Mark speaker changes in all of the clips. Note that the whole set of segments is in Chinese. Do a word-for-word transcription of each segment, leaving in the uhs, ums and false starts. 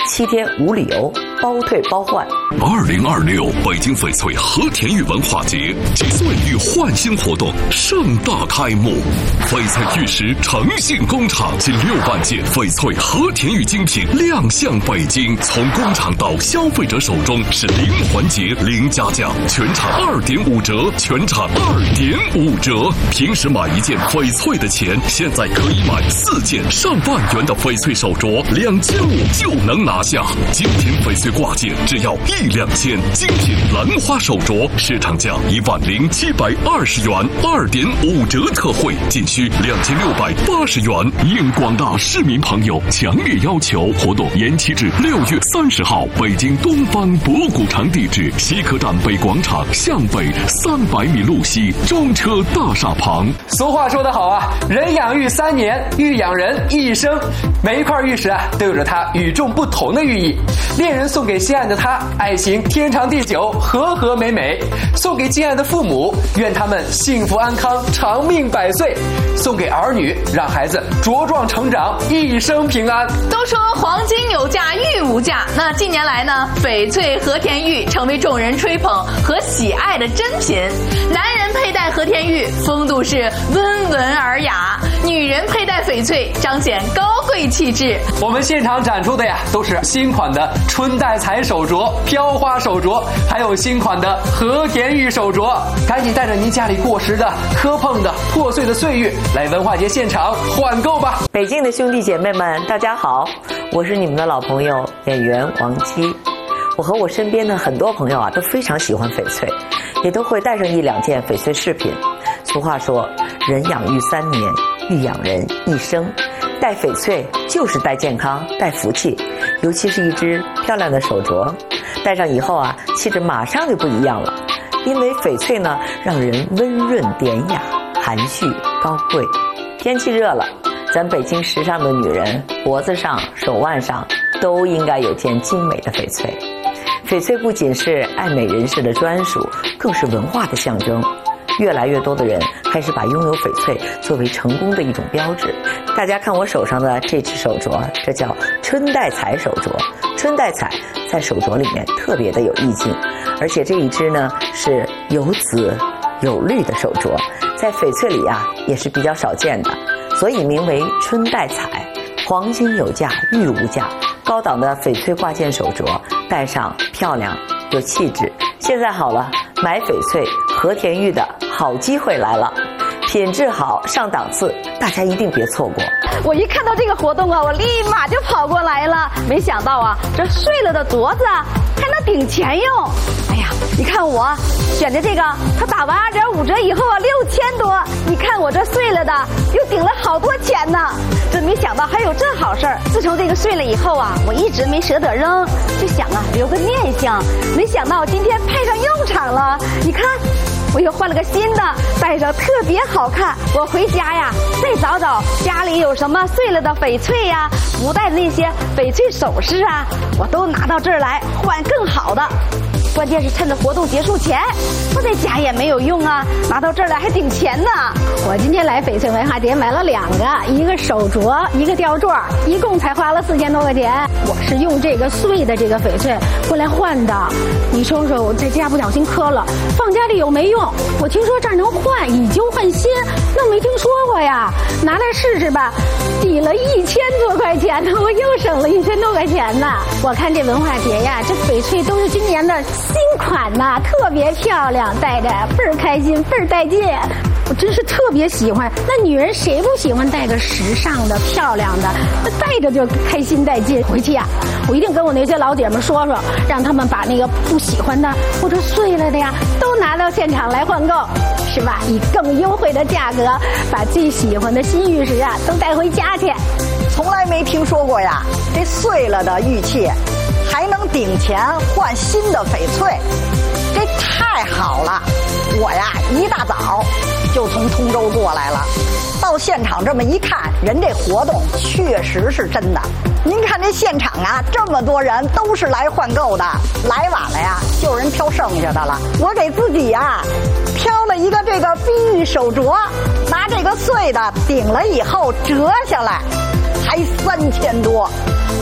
Speaker 1: 七天无理由包退包换。
Speaker 2: 二零二六北京翡翠和田玉文化节集岁玉焕新活动盛大开幕，翡翠玉石诚信工厂近六万件翡翠和田玉精品亮相北京，从工厂到消费者手中是零环节零加价，全场二点五折，全场二点五折。平时买一件翡翠的钱，现在可以买四件上万元的翡翠手镯，两千五就能拿下。精品翡翠挂件只要一两千，精品兰花手镯市场价一万零七百二十元，二点五折特惠，仅需两千六百八十元。应广大市民朋友强烈要求，活动延期至六月三十号。北京东方博古城地址：西客站北广场向北三百米路西中车大厦旁。
Speaker 3: 俗话说得好啊，人养玉三年，玉养人一生。每一块玉石啊，都有着它与众不同的寓意。恋人送给心爱的他，爱情天长地久，和和美美；送给敬爱的父母，愿他们幸福安康，长命百岁；送给儿女，让孩子茁壮成长，一生平安。
Speaker 4: 都说黄金有价，玉无价。那近年来呢，翡翠和田玉成为众人吹捧和喜爱的珍品。男人佩戴和田玉，风度是温文尔雅；女人佩戴翡翠，彰显高贵气质。
Speaker 3: 我们现场展出的呀，都是新款的春带彩手镯、飘花手镯，还有新款的和田玉手镯。赶紧带着您家里过时的、磕碰的、破碎的岁月来文化节现场换购吧！
Speaker 1: 北京的兄弟姐妹们，大家好，我是你们的老朋友演员王姬。我和我身边的很多朋友啊，都非常喜欢翡翠，也都会带上一两件翡翠饰品。俗话说，人养玉三年，玉养人一生。戴翡翠就是带健康、带福气，尤其是一只漂亮的手镯，戴上以后啊，气质马上就不一样了。因为翡翠呢，让人温润典雅、含蓄高贵。天气热了，咱北京时尚的女人脖子上、手腕上都应该有件精美的翡翠。翡翠不仅是爱美人士的专属，更是文化的象征。越来越多的人开始把拥有翡翠作为成功的一种标志。大家看我手上的这只手镯，这叫春带彩手镯。春带彩在手镯里面特别的有意境，而且这一只呢是有紫有绿的手镯，在翡翠里啊也是比较少见的，所以名为春带彩。黄金有价，玉无价，高档的翡翠挂件手镯，戴上漂亮有气质。现在好了，买翡翠和田玉的好机会来了，品质好上档次，大家一定别错过。
Speaker 5: 我一看到这个活动啊，我立马就跑过来了。没想到啊，这碎了的镯子啊还能顶钱用。哎呀，你看我选的这个，它打完二点五折以后啊，六千多。你看我这碎了的，又顶了好多钱呢。真没想到还有这好事儿。自从这个碎了以后啊，我一直没舍得扔，就想啊留个念想。没想到今天派上用场了。你看，我又换了个新的，戴上特别好看。我回家呀，再找找家里有什么碎了的翡翠呀，不戴的那些翡翠首饰啊，我都拿到这儿来换更好的。关键是趁着活动结束前，我在家也没有用啊，拿到这儿来还顶钱呢。我今天来翡翠文化节买了两个，一个手镯，一个吊坠，一共才花了四千多块钱。我是用这个碎的这个翡翠过来换的。你说说，我在家不小心磕了，放家里有没用？我听说这儿能换，以旧换新，那没听说过呀。拿来试试吧，抵了一千多块钱呢，我又省了一千多块钱呢。我看这文化节呀，这翡翠都是今年的新款呐，特别漂亮，戴着倍儿开心，倍儿带劲。我真是特别喜欢。那女人谁不喜欢戴个时尚的、漂亮的？那戴着就开心带劲。回去呀，我一定跟我那些老姐们说说，让他们把那个不喜欢的或者碎了的呀，都拿到现场来换购，是吧？以更优惠的价格，把最喜欢的新玉石啊都带回家去。
Speaker 6: 从来没听说过呀，这碎了的玉器还能顶钱换新的翡翠，这太好了！我呀一大早就从通州过来了，到现场这么一看，人这活动确实是真的。您看这现场啊，这么多人都是来换购的，来晚了呀，就人挑剩下的了。我给自己呀挑了一个这个碧玉手镯，拿这个碎的顶了以后折下来，还三千多。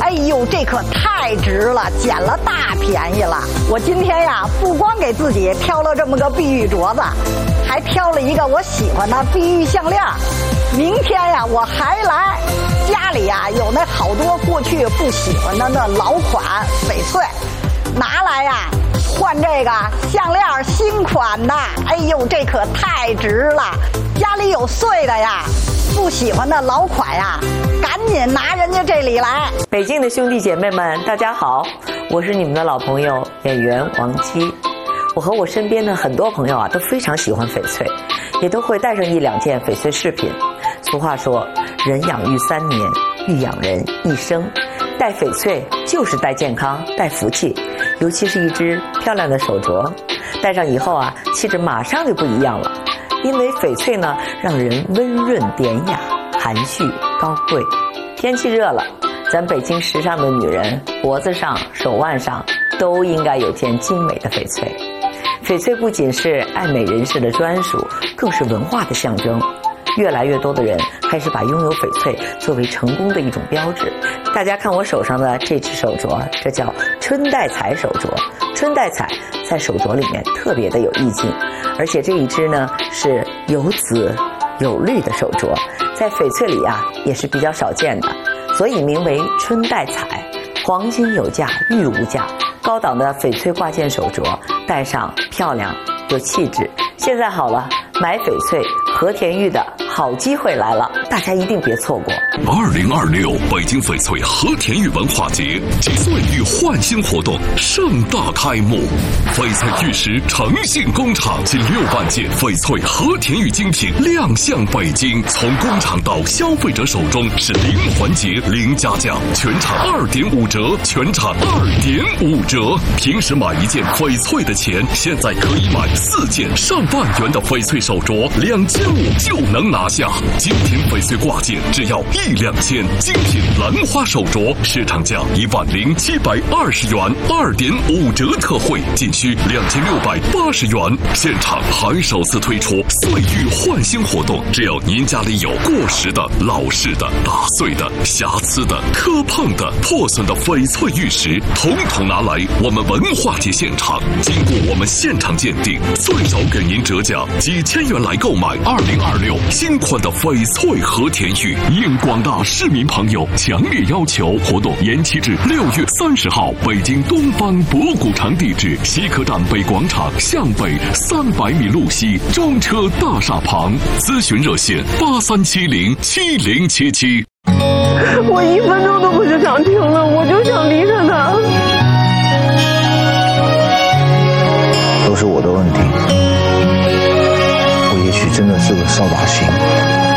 Speaker 6: 哎呦，这可太值了，捡了大便宜了。我今天呀，不光给自己挑了这么个碧玉镯子，还挑了一个我喜欢的碧玉项链。明天呀，我还来。家里呀有那好多过去不喜欢的那老款翡翠，拿来呀换这个项链新款的。哎呦，这可太值了！家里有碎的呀，不喜欢的老款呀，赶紧拿人家这里来。
Speaker 1: 北京的兄弟姐妹们，大家好，我是你们的老朋友演员王姬。我和我身边的很多朋友啊，都非常喜欢翡翠，也都会带上一两件翡翠饰品。俗话说，人养育三年，玉养人一生。戴翡翠就是带健康、带福气，尤其是一只漂亮的手镯，戴上以后啊，气质马上就不一样了。因为翡翠呢，让人温润典雅、含蓄高贵。天气热了，咱北京时尚的女人脖子上、手腕上都应该有件精美的翡翠。翡翠不仅是爱美人士的专属，更是文化的象征。越来越多的人开始把拥有翡翠作为成功的一种标志。大家看我手上的这只手镯，这叫春带彩手镯。春带彩在手镯里面特别的有意境，而且这一只呢是有紫有绿的手镯，在翡翠里啊也是比较少见的，所以名为春带彩。黄金有价，玉无价，高档的翡翠挂件手镯，戴上漂亮有气质。现在好了，买翡翠和田玉的好机会来了，大家一定别错过。
Speaker 2: 二零二六北京翡翠和田玉文化节及岁玉焕新活动盛大开幕，翡翠玉石诚信工厂近六万件翡翠和田玉精品亮相北京，从工厂到消费者手中是零环节零加价，全场二点五折，全场二点五折。平时买一件翡翠的钱，现在可以买四件上万元的翡翠手镯，两千五就能拿下。精品翡翠挂件只要一两千，精品兰花手镯市场价一万零七百二十元，二点五折特惠，仅需两千六百八十元。现场还首次推出岁玉焕新活动，只要您家里有过时的、老式的、打碎的、瑕疵的、磕碰的、破损的翡翠玉石，统统拿来我们文化节现场，经过我们现场鉴定，最少给您折价几千元来购买二零二六新款的翡翠和田玉。应广大市民朋友强烈要求，活动延期至六月三十号。北京东方博古城地址：西客站北广场向北三百米路西中车大厦旁。咨询热线：八三七零七零七七。
Speaker 7: 我一分钟都不是想听了，我就想离开他。
Speaker 8: 都是我的问题，我也许真的是个扫把星。